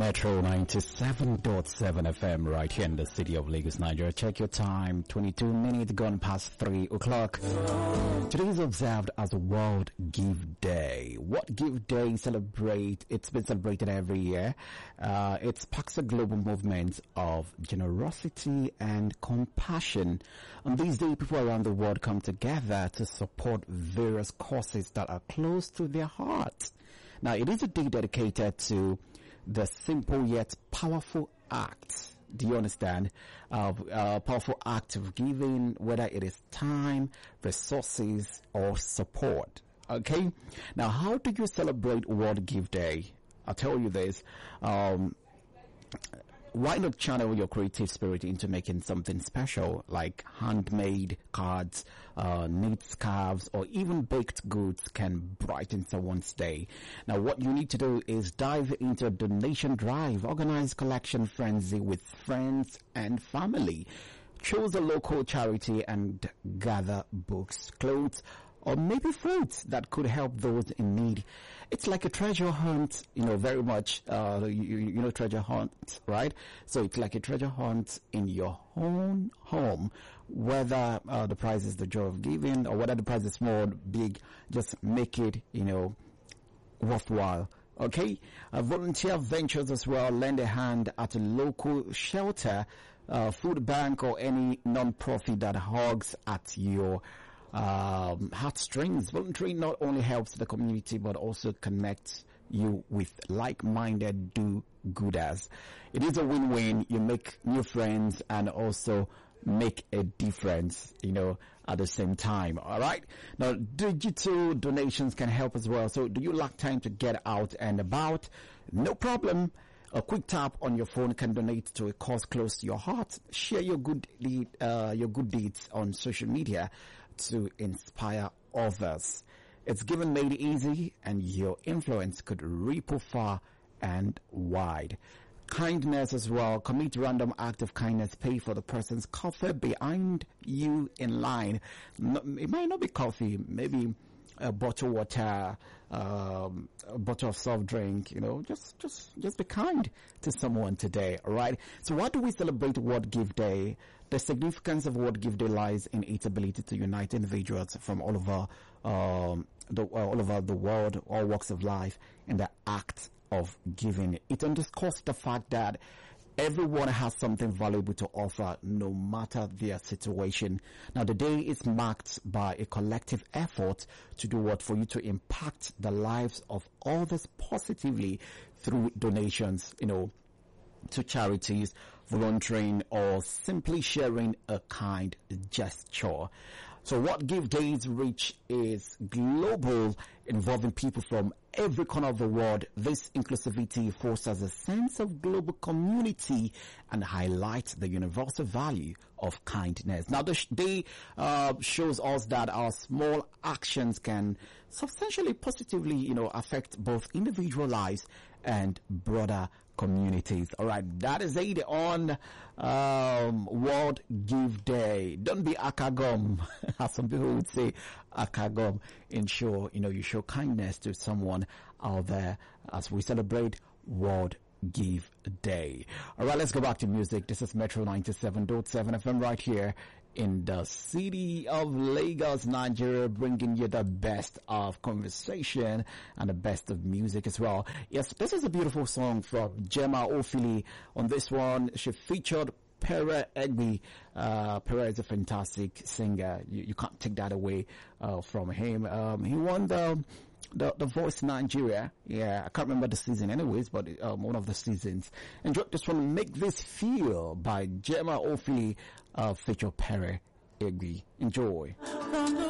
Metro 97.7 FM right here in the city of Lagos, Nigeria. Check your time, 22 minutes gone past 3 o'clock. Today is observed as World Give Day. What Give Day it's been celebrated every year. It sparks a global movement of generosity and compassion. On this day, people around the world come together to support various causes that are close to their hearts. Now, it is a day dedicated to the simple yet powerful act. Do you understand? Powerful act of giving, whether it is time, resources, or support. Okay? Now, how do you celebrate World Give Day? I'll tell you this. Why not channel your creative spirit into making something special, like handmade cards, knit scarves, or even baked goods can brighten someone's day. Now, what you need to do is dive into a donation drive, organize collection frenzy with friends and family. Choose a local charity and gather books, clothes, or maybe fruits that could help those in need. It's like a treasure hunt, very much, you know treasure hunt, right? So it's like a treasure hunt in your own home, whether the prize is the joy of giving or whether the prize is small, big, just make it, worthwhile. Okay? Volunteer ventures as well. Lend a hand at a local shelter, food bank, or any non-profit that hugs at your heartstrings. Volunteering not only helps the community but also connects you with like-minded do-gooders. It is a win-win. You make new friends and also make a difference, at the same time. All right. Now, digital donations can help as well. So do you lack time to get out and about? No problem. A quick tap on your phone can donate to a cause close to your heart. Share your good deeds on social media to inspire others. It's given made easy, and your influence could ripple far and wide. Kindness as well. Commit random act of kindness. Pay for the person's coffee behind you in line. It might not be coffee, maybe a bottle of water, a bottle of soft drink, just be kind to someone today, all right? So why do we celebrate World Give Day? The significance of World Give Day lies in its ability to unite individuals from all over the world, all walks of life, in the act of giving. It underscores the fact that everyone has something valuable to offer, no matter their situation. Now, the day is marked by a collective effort to do what for you to impact the lives of others positively through donations, to charities, volunteering, or simply sharing a kind gesture. So what Give Day's reach is global, involving people from every corner of the world. This inclusivity fosters a sense of global community and highlights the universal value of kindness. Now, the day shows us that our small actions can substantially positively, affect both individual lives and broader communities. All right, that is it on World Give Day. Don't be akagom, as some people would say, akagom. Ensure you show kindness to someone out there as we celebrate World Give Day. All right, let's go back to music. This is Metro 97.7 FM right here in the city of Lagos, Nigeria, bringing you the best of conversation and the best of music as well. Yes, this is a beautiful song from Gemma Ofili. On this one, she featured Pere Egby. Pere is a fantastic singer. You can't take that away from him. He won the Voice Nigeria. Yeah, I can't remember the season anyways, but one of the seasons. Enjoy this one, Make This Feel by Gemma Ofili, feature Pere Egby. Enjoy.